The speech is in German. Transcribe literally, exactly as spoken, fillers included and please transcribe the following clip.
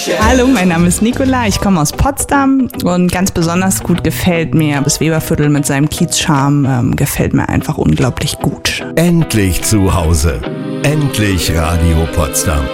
Hallo, mein Name ist Nicola, ich komme aus Potsdam und ganz besonders gut gefällt mir das Weberviertel mit seinem Kiezcharme, ähm, gefällt mir einfach unglaublich gut. Endlich zu Hause. Endlich Radio Potsdam.